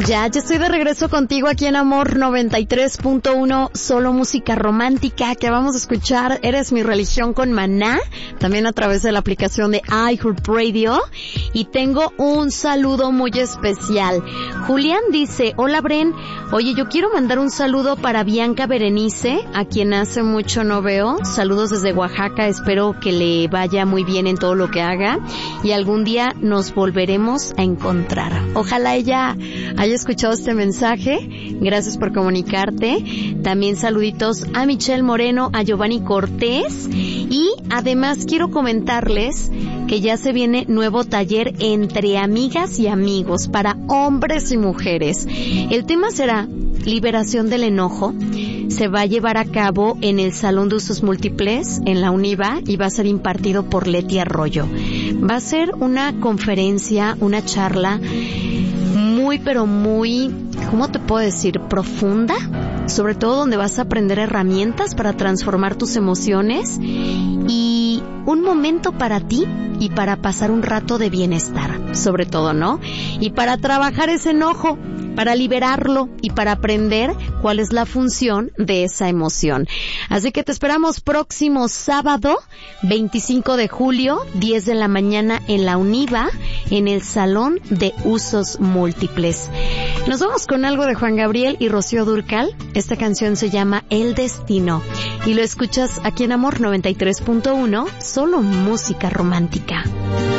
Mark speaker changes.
Speaker 1: Ya estoy de regreso contigo aquí en Amor 93.1, solo música romántica que vamos a escuchar. Eres mi religión con Maná, también a través de la aplicación de iHeartRadio. Y tengo un saludo muy especial. Julián dice, hola Bren, oye, yo quiero mandar un saludo para Bianca Berenice, a quien hace mucho no veo. Saludos desde Oaxaca, espero que le vaya muy bien en todo lo que haga y algún día nos volveremos a encontrar. Ojalá ella haya escuchado este mensaje. Gracias por comunicarte. También saluditos a Michelle Moreno, a Giovanni Cortés. Y además quiero comentarles que ya se viene nuevo taller entre amigas y amigos para hombres y mujeres. El tema será liberación del enojo. Se va a llevar a cabo en el Salón de Usos Múltiples en la UNIVA y va a ser impartido por Leti Arroyo. Va a ser una conferencia, una charla muy, pero muy, ¿cómo te puedo decir? Profunda, sobre todo donde vas a aprender herramientas para transformar tus emociones y un momento para ti y para pasar un rato de bienestar, sobre todo, ¿no? Y para trabajar ese enojo, para liberarlo y para aprender cuál es la función de esa emoción. Así que te esperamos próximo sábado, 25 de julio, 10 de la mañana en la UNIVA, en el Salón de Usos Múltiples. Nos vamos con algo de Juan Gabriel y Rocío Dúrcal. Esta canción se llama El Destino y lo escuchas aquí en Amor 93.1, solo música romántica.